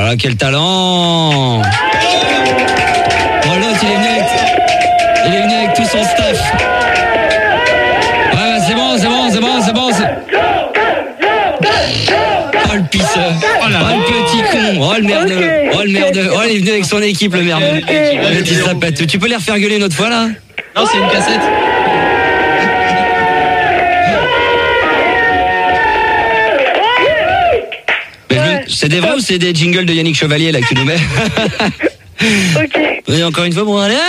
là, quel talent. Oh, l'autre, il est venu avec tout son staff. Ouais, c'est bon. Oh, le pisseur. Oh, le petit con. Oh, le merdeux. Oh, il est venu avec son équipe, le merdeux. Le petit sapette. Tu peux les refaire gueuler une autre fois, là? Non, c'est une cassette. C'est des vrais ou c'est des jingles de Yannick Chevalier là que tu nous mets? Ok. Et encore une fois, bon, allez!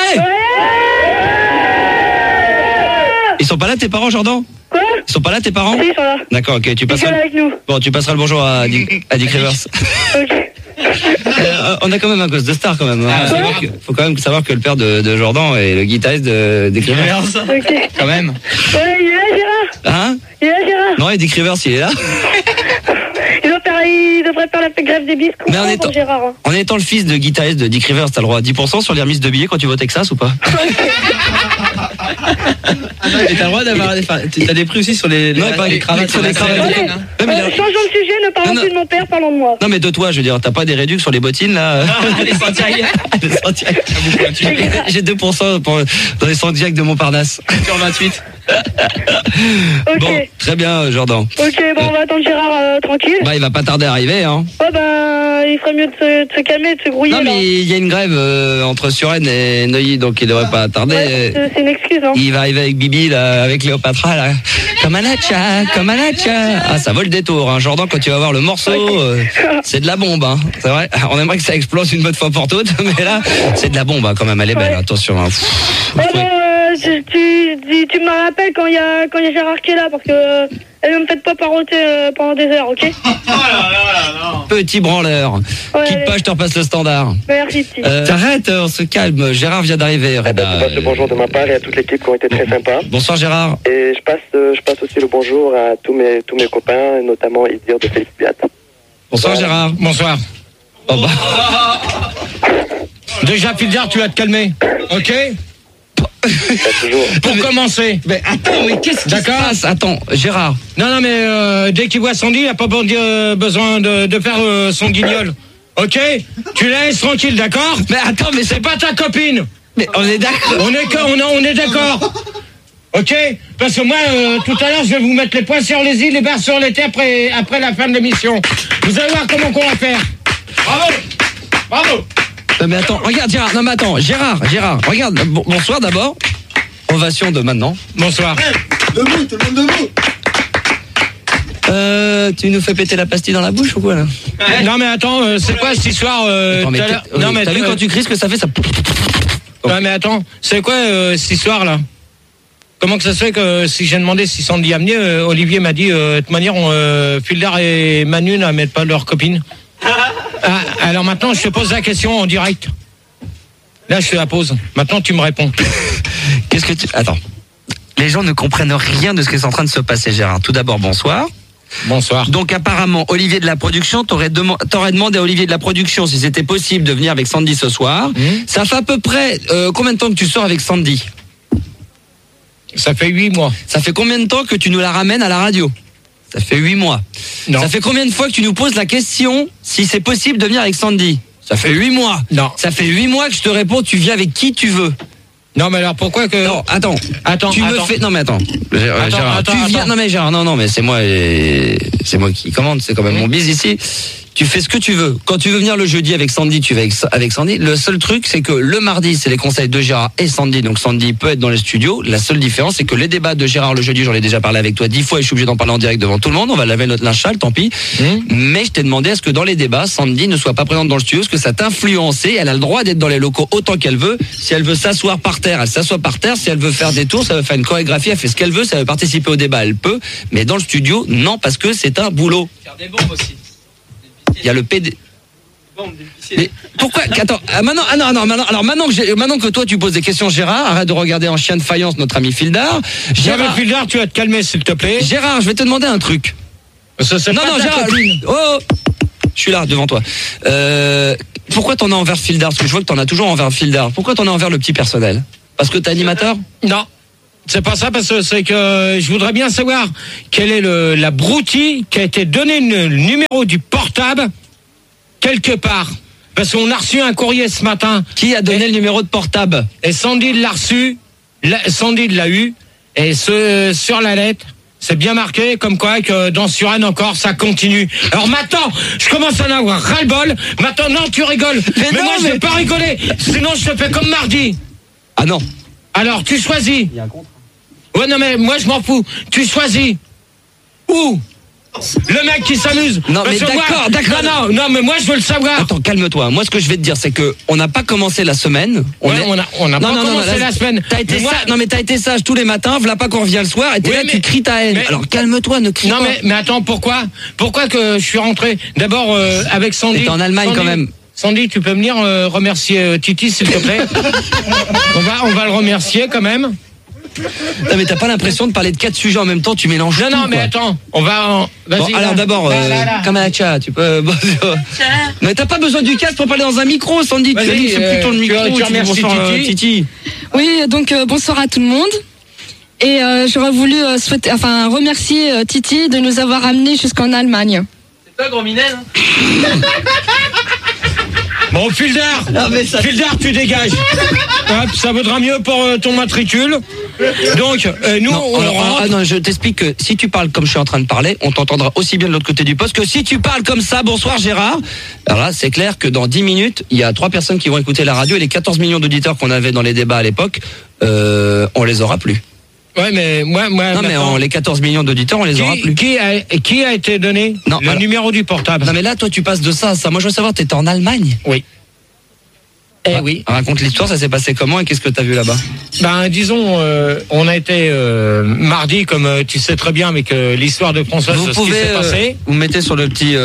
Ils sont pas là tes parents, Jordan? Quoi? Ils sont pas là tes parents? Si, ils sont là. D'accord, ok, tu Ils passeras. sont là avec nous. Bon, tu passeras le bonjour à Dick Rivers. Ok. On a quand même un gosse de star quand même. Faut quand même savoir que le père de Jordan est le guitariste de Dick Rivers. Ok. Quand même. Ouais, il est là, Gérard. Hein? Il est là, Gérard. Non, et Dick Rivers, il est là. Il devrait faire la grève des bis Mais pour Gérard. Hein. en étant le fils de guitariste de Dick Rivers, t'as le droit à 10% sur les remises de billets quand tu vas au Texas ou pas? Et t'as le droit d'avoir t'as des prix aussi sur les cravates. Sur les cravates. Changeons de sujet, ne parlons plus de mon père, parlons de moi. Non mais de toi, je veux dire, t'as pas des réductions sur les bottines là? Les Santiago. J'ai 2% dans les Santiago de Montparnasse. Sur 28. Ok. Bon, très bien Jordan. Ok, bon, on va attendre Gérard tranquille. Bah il va pas tarder à arriver hein. Oh bah, il ferait mieux de se calmer, de se grouiller. Non mais il y a une grève entre Suresnes et Neuilly, donc il devrait pas tarder. Ouais, c'est une excuse hein. Il va arriver avec Bibi là, avec Cléopatra là. Comme un hacha. Ah ça vaut le détour hein. Jordan, quand tu vas voir le morceau, c'est de la bombe hein. C'est vrai. On aimerait que ça explose une bonne fois pour toutes, mais là c'est de la bombe hein, quand même. Elle est belle, attention. Hein. Tu me rappelles quand il y a Gérard qui est là, parce que elle ne me fait pas paroter pendant des heures, ok? Petit branleur. Ouais, Quitte pas, je te repasse le standard. Merci, petit. T'arrêtes, on se calme. Gérard vient d'arriver, Reda. Je passe le bonjour de ma part et à toute l'équipe qui ont été très sympas. Bonsoir Gérard. Et je passe aussi le bonjour à tous mes copains, notamment Idir de Félix Piat. Bonsoir Gérard. Bonsoir. Oh bah. Déjà, Fildar, tu vas te calmer. Ok? Pour commencer. Mais attends, mais qu'est-ce qui se passe? Attends, Gérard. Non, mais dès qu'il voit Sandy, il n'a pas besoin de faire son guignol. Ok? Tu la laisses tranquille, d'accord? Mais attends, mais c'est pas ta copine. Mais on est d'accord. On est d'accord. Ok? Parce que moi, tout à l'heure, je vais vous mettre les poings sur les îles, les barres sur les terres après la fin de l'émission. Vous allez voir comment qu'on va faire. Bravo. Non mais attends, regarde Gérard. Non mais attends, Gérard, regarde. Bonsoir d'abord. Ovation de maintenant. Bonsoir. Debout, tout le monde debout. Tu nous fais péter la pastille dans la bouche ou quoi là? Non mais attends, c'est quoi cette histoire Attends, mais t'as vu quand tu cries ce que ça fait ça? Ouais mais attends, c'est quoi cette histoire là? Comment que ça se fait que si j'ai demandé si Sandy a venu, Olivier m'a dit de toute manière Fildar et Manu ne mettent pas leur copine. Alors maintenant je te pose la question en direct. Là je te la pose. Maintenant tu me réponds. Qu'est-ce que tu... Attends. Les gens ne comprennent rien de ce qui est en train de se passer, Gérard. Tout d'abord, bonsoir. Bonsoir. Donc apparemment, Olivier de la production, t'aurais demandé à Olivier de la production si c'était possible de venir avec Sandy ce soir. Ça fait à peu près combien de temps que tu sors avec Sandy? Ça fait 8 mois. Ça fait combien de temps que tu nous la ramènes à la radio? Ça fait 8 mois. Non. Ça fait combien de fois que tu nous poses la question si c'est possible de venir avec Sandy? Ça fait 8 mois. Non. Ça fait 8 mois que je te réponds, tu viens avec qui tu veux. Non mais alors pourquoi que... Non, attends. Tu me fais... Non mais attends. Gérard, attends. Non mais Gérard, non mais c'est moi qui commande, c'est quand même mon bise ici. Tu fais ce que tu veux. Quand tu veux venir le jeudi avec Sandy, tu vas avec Sandy. Le seul truc, c'est que le mardi, c'est les conseils de Gérard et Sandy. Donc Sandy peut être dans les studios. La seule différence, c'est que les débats de Gérard le jeudi, j'en ai déjà parlé avec toi 10 fois et je suis obligé d'en parler en direct devant tout le monde. On va laver notre linge sale, tant pis. Mais je t'ai demandé à ce que dans les débats, Sandy ne soit pas présente dans le studio, parce que ça t'influençait. Elle a le droit d'être dans les locaux autant qu'elle veut. Si elle veut s'asseoir par terre, elle s'assoit par terre. Si elle veut faire des tours, ça veut faire une chorégraphie, elle fait ce qu'elle veut. Ça veut participer au débat, elle peut. Mais dans le studio, non, parce que c'est un boulot. Faire des bombes aussi. Il y a le PD. Mais pourquoi? Attends, maintenant que toi tu poses des questions, Gérard, arrête de regarder en chien de faïence notre ami Fildar. Gérard, Fildar, tu vas te calmer s'il te plaît. Gérard, je vais te demander un truc. Non, Gérard, oh, je suis là devant toi. Pourquoi t'en as envers Fildar? Parce que je vois que t'en as toujours envers Fildar. Pourquoi t'en as envers le petit personnel? Parce que t'es animateur? Non. C'est pas ça, parce que c'est que je voudrais bien savoir quelle est l'abruti qui a été donné le numéro du portable quelque part. Parce qu'on a reçu un courrier ce matin. Qui a donné le numéro de portable? Et Sandy l'a reçu. Sandy l'a eu. Et sur la lettre, c'est bien marqué comme quoi que dans Suresnes encore, ça continue. Alors maintenant, je commence à en avoir ras-le-bol. Maintenant, non, tu rigoles. Mais moi, je vais pas rigoler. Sinon, je te fais comme mardi. Ah non. Alors, tu choisis. Il y a un contrat. Ouais, non, mais moi, je m'en fous. Tu choisis. Où? Le mec qui s'amuse. Non, mais d'accord. Non, mais moi, je veux le savoir. Attends, calme-toi. Moi, ce que je vais te dire, c'est que on n'a pas commencé la semaine. On n'a pas commencé la semaine. T'as été sage tous les matins. Voilà pas qu'on revient le soir. Et t'es là, tu cries ta haine. Alors calme-toi, ne crie pas. Non, mais attends, pourquoi que je suis rentré d'abord avec Sandy. T'es en Allemagne quand même. Sandy, tu peux venir remercier Titi, s'il te plaît. on va le remercier quand même. Non, mais t'as pas l'impression de parler de 4 sujets en même temps, tu mélanges. Non, mais attends, vas-y. Bon, alors d'abord, Kamacha, tu peux. Mais t'as pas besoin du casque pour parler dans un micro, Sandy. Tu dis, c'est plutôt le micro. Tu remercies Titi. Oui, donc bonsoir à tout le monde. Et j'aurais voulu remercier Titi de nous avoir amenés jusqu'en Allemagne. C'est toi, Gros Minel, hein. Bon, Fildar, tu dégages. Hop, ça vaudra mieux pour ton matricule. Donc, nous, non, je t'explique que si tu parles comme je suis en train de parler, on t'entendra aussi bien de l'autre côté du poste que si tu parles comme ça. Bonsoir Gérard. Alors là, c'est clair que dans 10 minutes, il y a 3 personnes qui vont écouter la radio et les 14 millions d'auditeurs qu'on avait dans les débats à l'époque, on les aura plus. Ouais, mais moi. Non, mais les 14 millions d'auditeurs, on les aura plus. Qui a été donné le numéro du portable? Non, mais là, toi, tu passes de ça à ça. Moi, je veux savoir, t'étais en Allemagne? Oui. Oui. Raconte l'histoire, ça s'est passé comment et qu'est-ce que t'as vu là-bas? Ben, disons, on a été mardi, comme tu sais très bien, avec l'histoire de Françoise, ce qui s'est passé. Vous mettez sur le petit.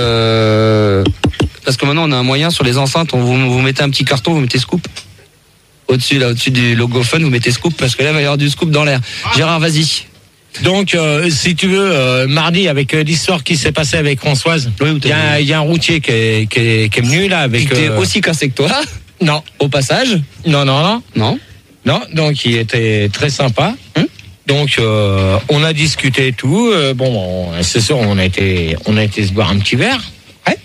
Parce que maintenant, on a un moyen sur les enceintes, vous mettez un petit carton, vous mettez scoop. Au-dessus du logophone, vous mettez scoop parce que là, il va y avoir du scoop dans l'air. Gérard, vas-y. Donc, si tu veux, mardi, avec l'histoire qui s'est passée avec Françoise, il y a un routier qui est venu là avec. Qui était aussi cassé que toi? Non. Au passage? Non. Non. Donc, il était très sympa. Donc, on a discuté et tout. C'est sûr, on a été se boire un petit verre. Ouais.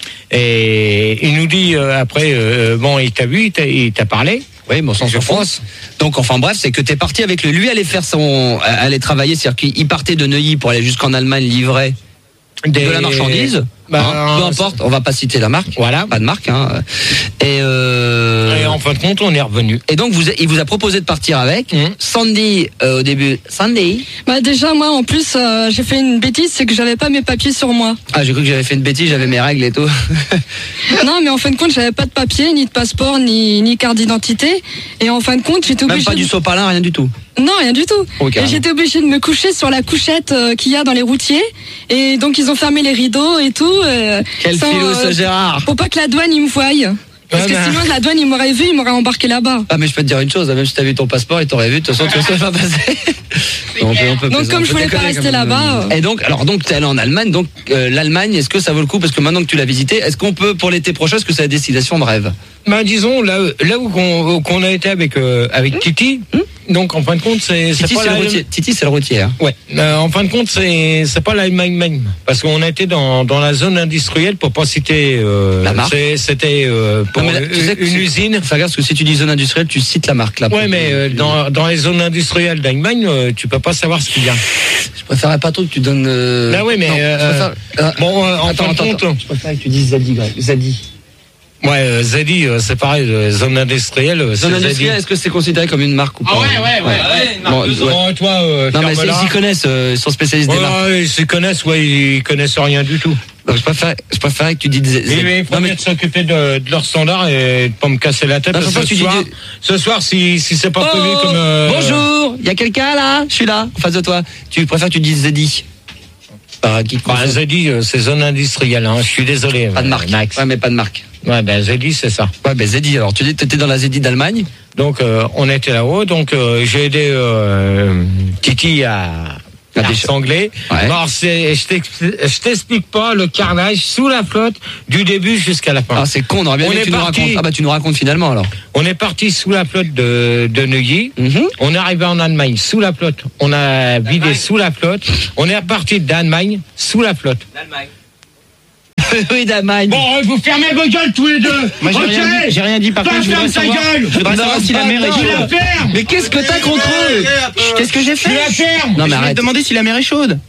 Et il nous dit après, il t'a vu, il t'a parlé. Oui, bon, sans souffrance. Donc, enfin bref, c'est que t'es parti avec lui. Lui allait allait travailler, c'est-à-dire qu'il partait de Neuilly pour aller jusqu'en Allemagne livrer de la marchandise. Peu importe, on va pas citer la marque. Voilà. Pas de marque, hein. Et en fin de compte, on est revenu. Et donc, il vous a proposé de partir avec. Sandy, au début. Sandy? Déjà, moi, en plus, j'ai fait une bêtise, c'est que j'avais pas mes papiers sur moi. Ah, j'ai cru que j'avais fait une bêtise, j'avais mes règles et tout. Non, mais en fin de compte, j'avais pas de papier, ni de passeport, ni carte d'identité. Et en fin de compte, j'étais obligée. Même pas du sopalin, rien du tout. Non, rien du tout. Okay. Et j'étais obligée de me coucher sur la couchette qu'il y a dans les routiers. Et donc, ils ont fermé les rideaux et tout. Quel filou, ce Gérard. Pour pas que la douane, il me voie. Parce que sinon, la douane, il m'aurait vu, il m'aurait embarqué là-bas. Ah, mais je peux te dire une chose, même si t'as vu ton passeport, il t'aurait vu, de toute façon, tu ne serais pas passé. Donc, comme je voulais pas rester là-bas. Et donc t'es allé en Allemagne, donc l'Allemagne, est-ce que ça vaut le coup? Parce que maintenant que tu l'as visité, est-ce qu'on peut, pour l'été prochain, est-ce que c'est la destination de rêve? Disons, là où qu'on a été avec Titi, donc en fin de compte, c'est pas Titi, c'est le routier. Hein. Ouais. En fin de compte, c'est pas l'Allemagne même, parce qu'on a été dans la zone industrielle, pour pas citer la marque. C'était pour une usine. Enfin, regarde, parce que si tu dis zone industrielle, tu cites la marque là. Ouais, mais dans les zones industrielles d'Allemagne, tu peux pas savoir ce qu'il y a. Je préférerais pas trop que tu donnes. Là, oui, mais en fin de compte, je préfère que tu dises Zadi. Ouais, Zadi, c'est pareil, zone industrielle. Zone industrielle, est-ce que c'est considéré comme une marque ou pas? Ouais. Toi, non, mais ils s'y connaissent, ils sont spécialistes des marques. Ils s'y connaissent, ils connaissent rien du tout. Donc, je préférais que tu dises Il faut de s'occuper de leurs standards et de pas me casser la tête. Non, parce que ce soir, si c'est pas prévu comme. Bonjour, il y a quelqu'un là? Je suis là, en face de toi. Tu préfères que tu dises Zadi? Zadi, c'est zone industrielle, hein. Je suis désolé. Pas de marque. Max. Ouais, mais pas de marque. Ouais, Zadi, c'est ça. Ouais, Zadi, alors tu dis que t'étais dans la Zadi d'Allemagne? Donc, on était là-haut, donc j'ai aidé Titi à sangler. Ouais. Alors, je t'explique pas le carnage sous la flotte du début jusqu'à la fin. Ah, c'est con, on aurait bien aimé que tu nous racontes. Ah, tu nous racontes finalement alors. On est parti sous la flotte de Neuilly. On est arrivé en Allemagne sous la flotte. On a vidé sous la flotte. On est reparti d'Allemagne sous la flotte. Oui, Damagne. Bon, vous fermez vos gueules tous les deux. Moi, j'ai rien dit. Par Toi, contre, je voudrais ferme ta savoir, gueule. je voudrais savoir si la mère est Tu la chaude. fermes. Mais qu'est-ce que t'as contre eux? Qu'est-ce que j'ai Tu la fait? fermes. Non, mais Je voulais arrête. te demander si la mère est chaude.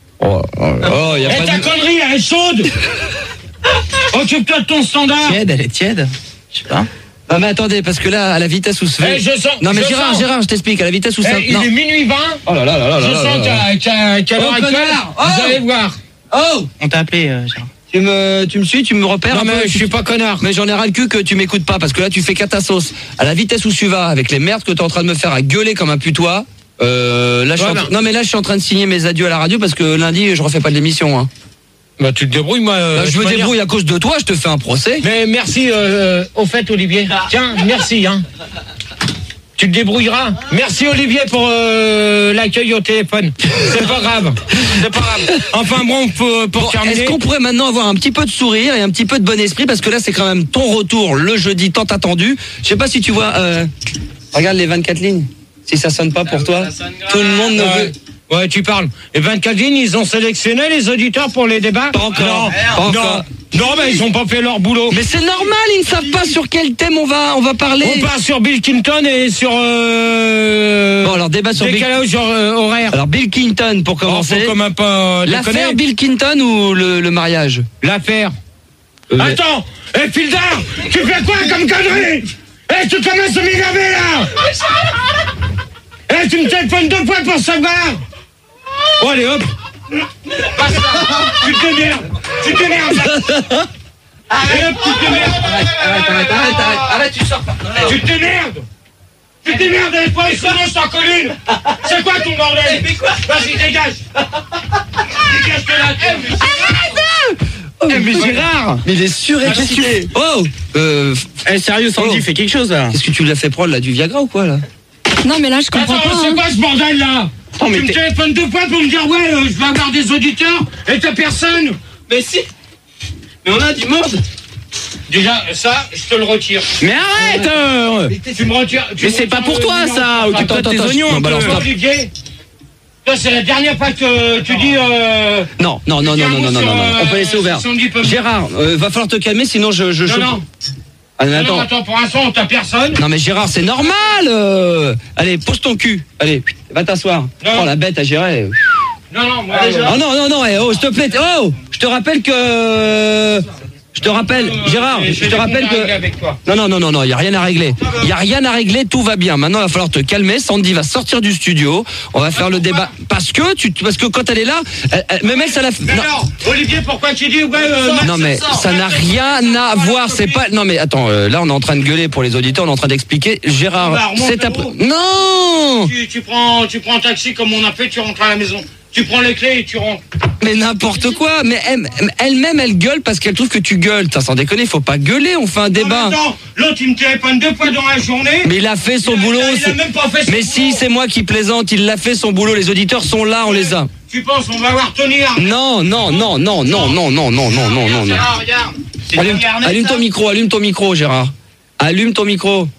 Y a Et pas ta de... connerie, elle est chaude. Occupe-toi de ton standard. Tiède, elle est tiède. Je sais pas. Non, mais attendez, parce que là, à la vitesse où se fait. Eh, je sens. Non, mais je Gérard, sens. je t'explique, à la vitesse où ça. Eh, il Non. est minuit 20. Oh là là là là Je là là sens là. qu'à l'heure Oh, actuelle, connard. vous Oh. allez voir. Oh! On t'a appelé, Gérard. Tu me suis, tu me repères Non, un peu, mais je suis pas connard. Mais j'en ai ras le cul que tu m'écoutes pas, parce que là, tu fais qu'à ta sauce. À la vitesse où tu vas, avec les merdes que t'es en train de me faire à gueuler comme un putois, là, je suis en... Voilà. Non, mais là, je suis en train de signer mes adieux à la radio, parce que lundi, je refais pas de l'émission, hein. Bah, tu te débrouilles, moi. Là, je de me manière- débrouille à cause de toi, je te fais un procès. Mais merci, au fait, Olivier. Tiens, merci, hein. Tu te débrouilleras. Merci, Olivier, pour l'accueil au téléphone. C'est pas grave. C'est pas grave. Enfin, bon, pour Bon, terminer. est-ce qu'on pourrait maintenant avoir un petit peu de sourire et un petit peu de bon esprit, parce que là, c'est quand même ton retour le jeudi tant attendu. Je sais pas si tu vois, regarde les 24 lignes. Si ça sonne pas pour toi, tout le monde ne veut. Ouais, tu parles. Et 24 lignes, ils ont sélectionné les auditeurs pour les débats? Pas encore. Pas Non, encore. non, mais ils ont pas fait leur boulot. Mais c'est normal, ils ne savent pas sur quel thème on va parler. On part sur Bill Clinton et sur Bon, alors débat sur Bill. décalage horaire. Alors Bill Clinton pour Oh, faut commencer. quand même pas L'affaire déconner. Bill Clinton ou le mariage? L'affaire. Attends, Fildar, tu fais quoi comme connerie? Tu commences à m'énerver là. Tu me téléphones 2 fois pour savoir. Oh, allez hop. Passe là. Tu t'énerves. Tu t'énerves. Allez hop, tu t'énerves. Arrête, tu sors pas. Tu t'énerves. Tu t'énerves des fois, sinon je t'en colle une. C'est quoi ton bordel? Vas-y, dégage. Dégage de la tête. Mais Gérard! Mais il est surexcité. Oh, Sérieux, Sandy, Oh. fais quelque chose là. qu'est-ce que tu lui as fait prendre là, du Viagra ou quoi là? Non, mais là, je comprends Attends, pas. c'est hein. quoi ce bordel là? Attends, mais Tu me t'es- téléphones 2 fois pour me dire ouais, je vais avoir des auditeurs et t'as personne. Mais si! Mais on a du monde! Déjà, ça, je te le retire. Mais arrête! Tu me retires. Mais c'est pas pour toi ça! Occupe-toi de tes oignons Non, un bah alors, peu. stop. Olivier, toi, c'est la dernière fois que tu dis. Non, non, non, non, non, non, non, non, on peut laisser ouvert. Gérard, va falloir te calmer, sinon je. Non, non. Ah, mais Non, attends. attends, pour l'instant, t'as personne. Non mais Gérard, c'est normal. Allez, pose ton cul. Allez, va t'asseoir. Non. Oh la bête à gérer. Non, non, moi. Oh non, non, non, oh, s'il te plaît. Oh, je te rappelle que. Je te rappelle, Gérard, je te rappelle que. Avec toi. Non, non, non, non, non, il n'y a rien à régler. Il n'y a rien à régler, tout va bien. Maintenant, il va falloir te calmer. Sandy va sortir du studio. On va faire le débat. Parce que quand elle est là, même elle, ça la. Mais Non. alors, Olivier, pourquoi tu dis ouais, Non mais ça n'a rien à voir, c'est pas. Non mais attends, là on est en train de gueuler pour les auditeurs, on est en train d'expliquer. Bah, Gérard, remonte c'est le après. haut. Non, tu prends un taxi comme on a fait, tu rentres à la maison. Tu prends les clés et tu rentres. mais n'importe quoi. Mais elle-même, elle gueule parce qu'elle trouve que tu gueules. T'as sans déconner, faut pas gueuler. On fait un débat. L'autre il me téléphone 2 fois dans la journée. Mais il a fait son boulot. Il a même pas fait son Mais boulot. si, c'est moi qui plaisante. Il l'a fait son boulot. Les auditeurs sont là, on les a. Tu penses on va voir Tony Arnett? Non, non, non, non, non, non, non, non, non, non, non, non. Ah, regarde. C'est Allume, Tony Arnett, allume ça ton micro, Gérard. Allume ton micro.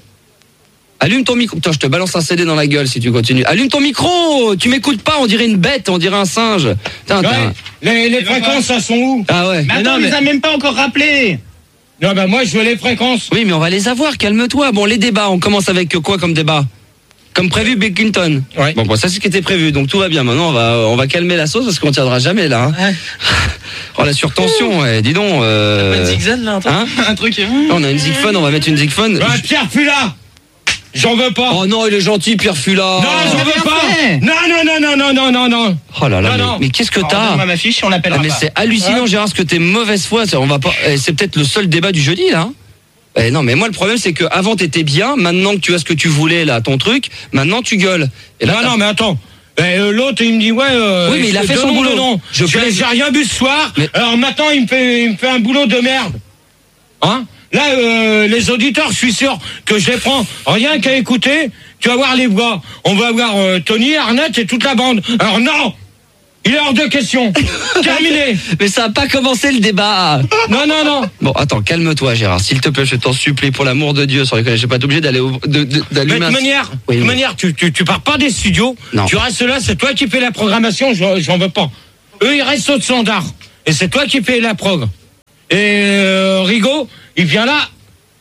Allume ton micro. Putain, je te balance un CD dans la gueule si tu continues. Allume ton micro. Tu m'écoutes pas, on dirait une bête, on dirait un singe. Putain, Ouais. Les fréquences, elles sont où? Ah ouais. Mais attends, on les a même pas encore rappelés! Non, bah moi je veux les fréquences. Oui, mais on va les avoir, calme-toi. Bon, les débats, on commence avec quoi comme débat? Comme prévu, Bill Clinton. Ouais. Bon, ça c'est ce qui était prévu, donc tout va bien. Maintenant, on va calmer la sauce parce qu'on tiendra jamais là. Hein. Oh, la surtension, ouais, dis donc. Pas de zigzag là, Hein un truc. On a une zigphone, on va mettre une zigphone. Bah, Pierre Fula. J'en veux pas. Oh non, il est gentil, Pierre Fula. Non, j'en veux pas. fait. Non, non, non, non, non, non, non, non. Oh là là, Non, mais, non. mais qu'est-ce que Alors, t'as? donne-moi ma fiche, on l'appellera Ah, mais pas. c'est hallucinant, Gérard, ce que t'es mauvaise foi. On va pas. C'est peut-être le seul débat du jeudi là. Non, mais moi le problème c'est que avant t'étais bien. Maintenant que tu as ce que tu voulais là, ton truc, maintenant tu gueules. Et là, Non, non, mais attends. L'autre, il me dit, ouais. Oui, mais il a fait son boulot. Non. Je plaise. J'ai rien bu ce soir. Mais- Alors maintenant, il me fait un boulot de merde. Hein? Là, les auditeurs, je suis sûr que je les prends rien qu'à écouter. Tu vas voir les voix. On va voir Tony, Arnett et toute la bande. Alors non, il est hors de question. Terminé. Mais ça a pas commencé le débat. Non, non, non. Bon, attends, calme-toi, Gérard. S'il te plaît, je t'en supplie, pour l'amour de Dieu, sur les je vais pas être obligé d'aller Mais d'allumer. de un- manière, Oui, de mais- manière, tu pars pas des studios. Non. Tu restes là. C'est toi qui fais la programmation. J'en veux pas. Eux, ils restent au standard. Et c'est toi qui fais la prog. Et Rigaud, il vient là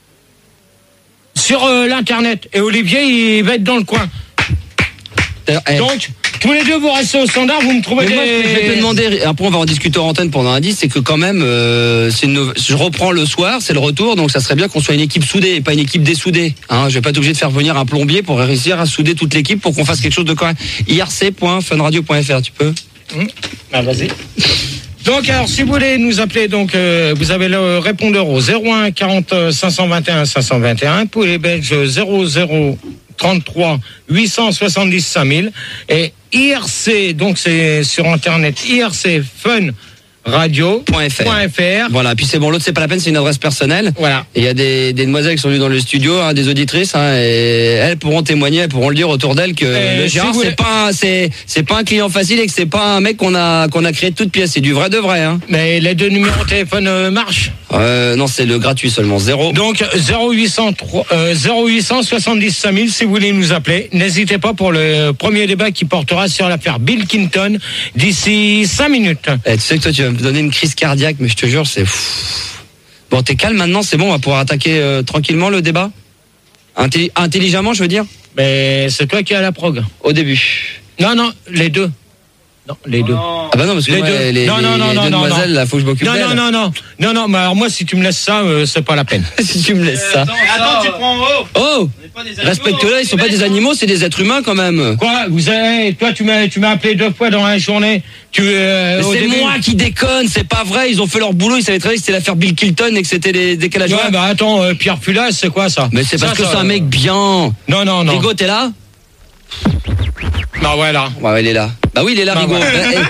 sur l'internet. Et Olivier, il va être dans le coin. Donc, tous les deux, vous restez au standard, vous me trouvez mais moi, je vais te demander, après on va en discuter en antenne pendant un 10, c'est que quand même, je reprends le soir, c'est le retour, donc ça serait bien qu'on soit une équipe soudée et pas une équipe dessoudée. Hein, je vais pas être obligé de faire venir un plombier pour réussir à souder toute l'équipe pour qu'on fasse quelque chose de correct. irc.funradio.fr, tu peux Ah, vas-y. Donc, alors, si vous voulez nous appeler, donc, vous avez le répondeur au 01 40 521 521 pour les Belges 00 33 870 5000 et IRC, donc c'est sur internet, IRC Fun radio.fr. Voilà, puis c'est bon, l'autre c'est pas la peine, c'est une adresse personnelle. Voilà. Et il y a des demoiselles qui sont venues dans le studio, hein, des auditrices, hein, et elles pourront témoigner, elles pourront le dire autour d'elles que le Gérard c'est pas un client facile et que c'est pas un mec qu'on a créé de toutes pièces, c'est du vrai de vrai. Hein. Mais les deux numéros de téléphone marchent. Non, c'est le gratuit seulement, 0. Donc 0800 70 5000 si vous voulez nous appeler. N'hésitez pas pour le premier débat qui portera sur l'affaire Bill Clinton d'ici 5 minutes. Tu sais que toi tu vas me donner une crise cardiaque, mais je te jure, c'est fou. Bon, t'es calme maintenant, c'est bon, on va pouvoir attaquer tranquillement le débat. Intelligemment, je veux dire. Mais c'est toi qui as la prog. Au début. Non, les deux. Non, les deux. Ah bah non, parce que les moi, deux. les deux demoiselles, là, faut que je m'occupe d'elles. Non, mais alors moi, si tu me laisses ça, c'est pas la peine. Si tu me laisses ça. Attends, tu prends en haut. Oh, respecte-les, ils sont pas des animaux, c'est des êtres humains quand même. Quoi, toi, tu m'as appelé 2 fois dans la journée. C'est moi qui déconne, c'est pas vrai, ils ont fait leur boulot, ils savaient très bien que c'était l'affaire Bill Clinton et que c'était les décalages. Ouais, bah attends, Pierre Pulas, c'est quoi ça? Mais c'est parce que c'est un mec bien. Non. Rigaud, t'es là? Non, voilà. Ouais, il est là. Bah oui, il est là, Rigaud.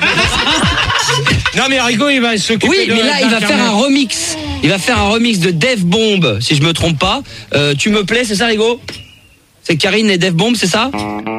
Non, mais Rigaud, il va s'occuper. Oui, mais là, il va faire un remix. Il va faire un remix de Def Bomb, si je me trompe pas. Tu me plais, c'est ça, Rigaud? C'est Karine et Def Bomb, c'est ça?